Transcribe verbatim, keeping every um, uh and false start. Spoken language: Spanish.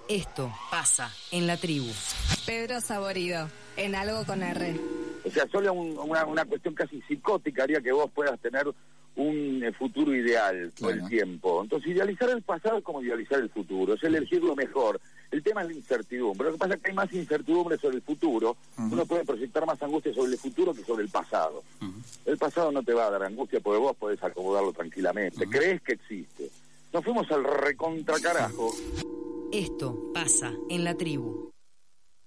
Esto pasa en la tribu. Pedro Saborido, en Algo con R. O sea, solo un, una, una cuestión casi psicótica haría que vos puedas tener un eh, futuro ideal todo Claro. el tiempo. Entonces, idealizar el pasado es como idealizar el futuro, es elegir lo mejor. El tema es la incertidumbre. Lo que pasa es que hay más incertidumbre sobre el futuro. Uh-huh. Uno puede proyectar más angustia sobre el futuro que sobre el pasado. Uh-huh. El pasado no te va a dar angustia porque vos podés acomodarlo tranquilamente. Uh-huh. Crees que existe. Nos fuimos al recontracarajo. Esto pasa en la tribu.